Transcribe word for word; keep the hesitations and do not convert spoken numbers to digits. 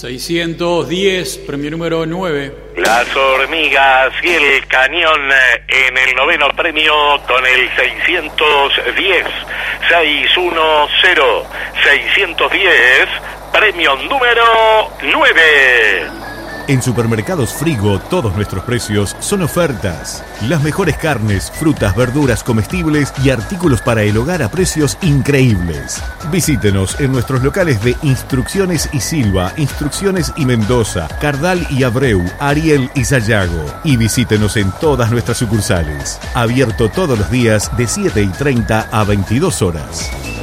seiscientos diez, premio número nueve. Las hormigas y el cañón en el noveno premio con el seiscientos diez. seis uno cero. seiscientos diez, premio número nueve. En Supermercados Frigo, todos nuestros precios son ofertas. Las mejores carnes, frutas, verduras, comestibles y artículos para el hogar a precios increíbles. Visítenos en nuestros locales de Instrucciones y Silva, Instrucciones y Mendoza, Cardal y Abreu, Ariel y Sayago. Y visítenos en todas nuestras sucursales. Abierto todos los días de siete y treinta a veintidós horas.